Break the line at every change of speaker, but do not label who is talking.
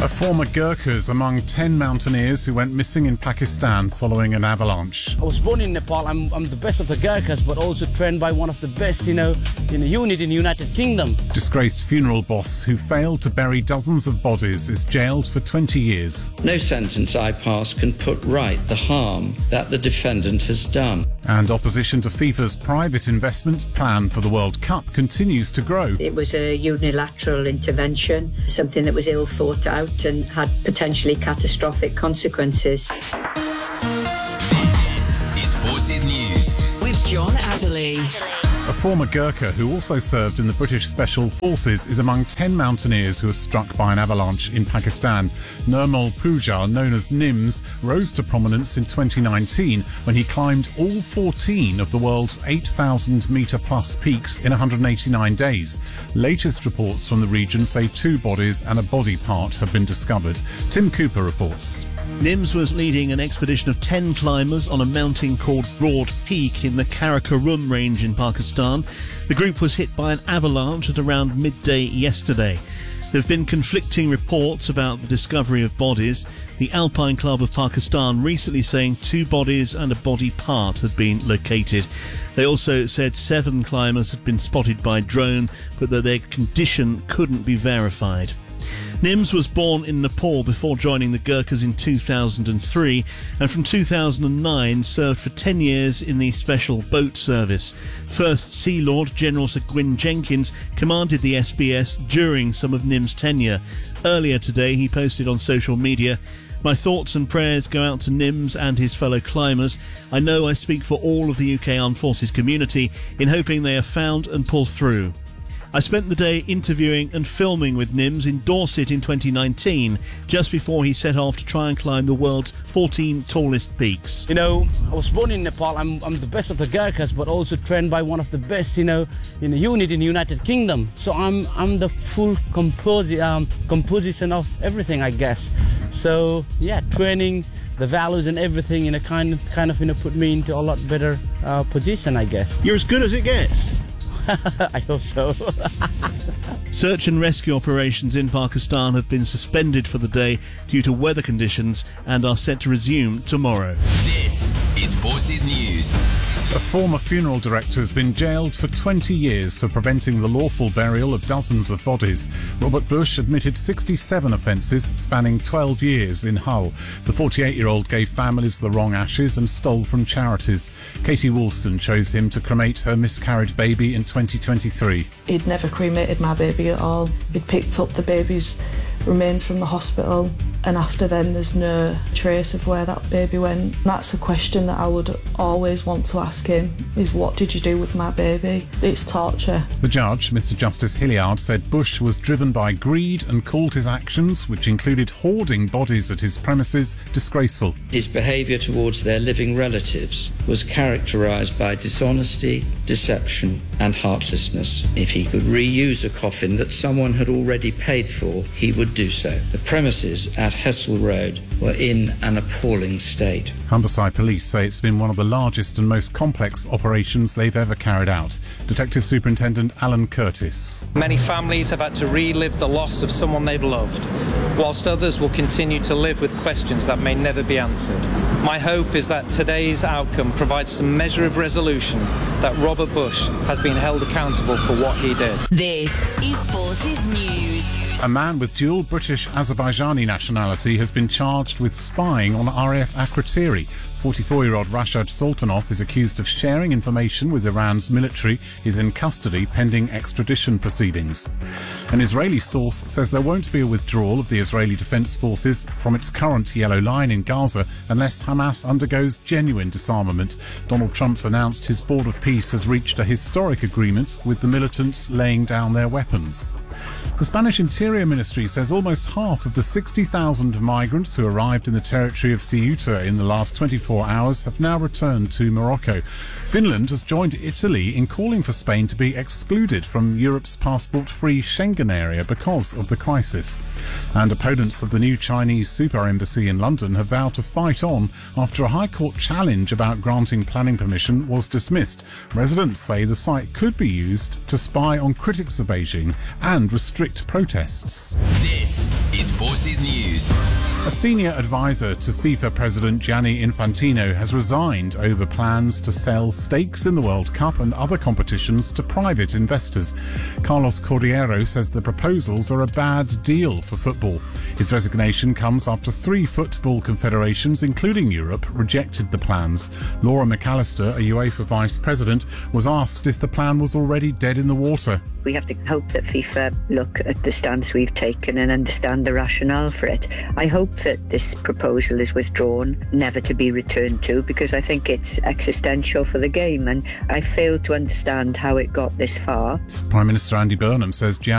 A former Gurkhas among 10 mountaineers who went missing in Pakistan following an avalanche.
I was born in Nepal. I'm the best of the Gurkhas, but also trained by one of the best, in a unit in the United Kingdom.
Disgraced funeral boss who failed to bury dozens of bodies is jailed for 20 years.
No sentence I pass can put right the harm that the defendant has done.
And opposition to FIFA's private investment plan for the World Cup continues to grow.
It was a unilateral intervention, something that was ill thought out and had potentially catastrophic consequences.
This is Forces News
with John Adderley.
A former Gurkha who also served in the British Special Forces is among 10 mountaineers who were struck by an avalanche in Pakistan. Nirmal Pooja, known as Nims, rose to prominence in 2019 when he climbed all 14 of the world's 8,000-metre-plus peaks in 189 days. Latest reports from the region say 2 bodies and a body part have been discovered. Tim Cooper reports.
Nims was leading an expedition of 10 climbers on a mountain called Broad Peak in the Karakoram range in Pakistan. The group was hit by an avalanche at around midday yesterday. There have been conflicting reports about the discovery of bodies. The Alpine Club of Pakistan recently saying 2 bodies and a body part had been located. They also said 7 climbers had been spotted by drone, but that their condition couldn't be verified. Nims was born in Nepal before joining the Gurkhas in 2003 and from 2009 served for 10 years in the Special Boat Service. First Sea Lord General Sir Gwyn Jenkins commanded the SBS during some of Nims' tenure. Earlier today he posted on social media, "My thoughts and prayers go out to Nims and his fellow climbers. I know I speak for all of the UK Armed Forces community in hoping they are found and pull through. I spent the day interviewing and filming with Nims in Dorset in 2019, just before he set off to try and climb the world's 14 tallest peaks."
I was born in Nepal. I'm the best of the Gurkhas, but also trained by one of the best, in a unit in the United Kingdom. So I'm the full composition of everything, I guess. So yeah, training, the values and everything, kind of put me into a lot better position, I guess.
You're as good as it gets.
I hope so.
Search and rescue operations in Pakistan have been suspended for the day due to weather conditions and are set to resume tomorrow.
This is Forces News.
A former funeral director has been jailed for 20 years for preventing the lawful burial of dozens of bodies. Robert Bush admitted 67 offences spanning 12 years in Hull. The 48-year-old gave families the wrong ashes and stole from charities. Katie Woolston chose him to cremate her miscarried baby in 2023.
He'd never cremated my baby at all. He'd picked up the baby's remains from the hospital, and after then there's no trace of where that baby went. That's a question that I would always want to ask him, is what did you do with my baby? It's torture.
The judge, Mr Justice Hilliard, said Bush was driven by greed and called his actions, which included hoarding bodies at his premises, disgraceful.
His behaviour towards their living relatives was characterised by dishonesty, deception and heartlessness. If he could reuse a coffin that someone had already paid for, he would do so. The premises at Hessel Road were in an appalling state.
Humberside Police say it's been one of the largest and most complex operations they've ever carried out. Detective Superintendent Alan Curtis.
Many families have had to relive the loss of someone they've loved, whilst others will continue to live with questions that may never be answered. My hope is that today's outcome provides some measure of resolution that Robert Bush has been held accountable for what he did.
This is Forces News.
A man with dual British-Azerbaijani nationality has been charged with spying on RAF Akrotiri. 44-year-old Rashad Sultanov is accused of sharing information with Iran's military. He's in custody pending extradition proceedings. An Israeli source says there won't be a withdrawal of the Israeli Defense Forces from its current yellow line in Gaza unless Hamas undergoes genuine disarmament. Donald Trump's announced his Board of Peace has reached a historic agreement with the militants laying down their weapons. The Spanish Interior Ministry says almost half of the 60,000 migrants who arrived in the territory of Ceuta in the last 24 hours have now returned to Morocco. Finland has joined Italy in calling for Spain to be excluded from Europe's passport-free Schengen area because of the crisis. And opponents of the new Chinese super embassy in London have vowed to fight on after a High Court challenge about granting planning permission was dismissed. Residents say the site could be used to spy on critics of Beijing and restrict restrict protests.
This is Forces News.
A senior advisor to FIFA President Gianni Infantino has resigned over plans to sell stakes in the World Cup and other competitions to private investors. Carlos Cordeiro says the proposals are a bad deal for football. His resignation comes after 3 football confederations, including Europe, rejected the plans. Laura McAllister, a UEFA vice president, was asked if the plan was already dead in the water.
We have to hope that FIFA look at the stance we've taken and understand the rationale for it. I hope that this proposal is withdrawn, never to be returned to, because I think it's existential for the game, and I fail to understand how it got this far.
Prime Minister Andy Burnham says